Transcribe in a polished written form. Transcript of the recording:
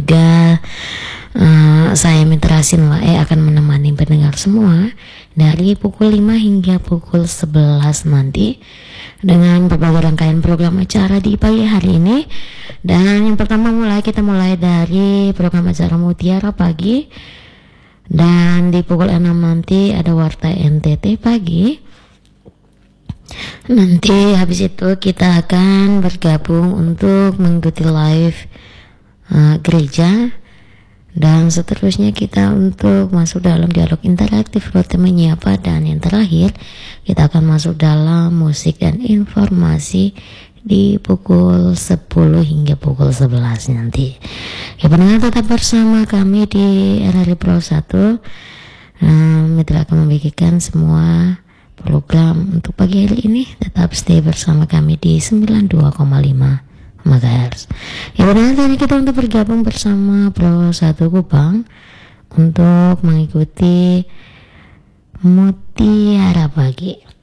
juga saya Mitra Sinwae akan menemani pendengar semua dari pukul 5 hingga pukul 11 nanti dengan berbagai rangkaian program acara di pagi hari ini. Dan yang pertama kita mulai dari program acara Mutiara Pagi, dan di pukul 6 nanti ada Warta NTT Pagi. Nanti habis itu kita akan bergabung untuk mengikuti live gereja, dan seterusnya kita untuk masuk dalam dialog interaktif Rote Menyapa, dan yang terakhir kita akan masuk dalam musik dan informasi di pukul 10 hingga pukul 11 nanti. Ya, pendengar tetap bersama kami di RRI Pro 1. Mitra akan membagikan semua program untuk pagi hari ini. Tetap stay bersama kami di 92,5 MHz. Ya, benar tadi kita untuk bergabung bersama Pro 1 Kupang untuk mengikuti Mutiara Pagi.